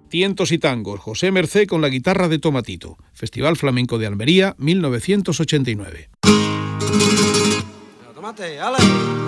Tientos y tangos, José Mercé con la guitarra de Tomatito. Festival Flamenco de Almería, 1989. Tomate, ale.